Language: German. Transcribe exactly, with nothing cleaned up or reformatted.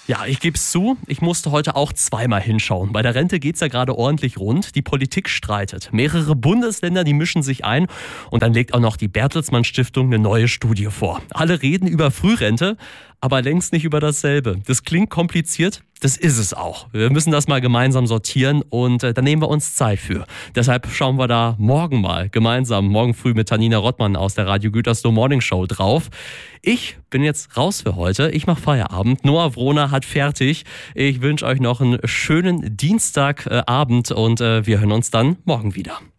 Ja, ich gebe es zu, ich musste heute auch zweimal hinschauen. Bei der Rente geht's ja gerade ordentlich rund. Die Politik streitet. Mehrere Bundesländer, die mischen sich ein. Und dann legt auch noch die Bertelsmann Stiftung eine neue Studie vor. Alle reden über Frührente, aber längst nicht über dasselbe. Das klingt kompliziert, das ist es auch. Wir müssen das mal gemeinsam sortieren und äh, da nehmen wir uns Zeit für. Deshalb schauen wir da morgen mal gemeinsam, morgen früh mit Tanina Rottmann aus der Radio Gütersloh Morning Show drauf. Ich bin jetzt raus für heute. Ich mache Feierabend. Noah Wrohner hat fertig. Ich wünsche euch noch einen schönen Dienstagabend und äh, wir hören uns dann morgen wieder.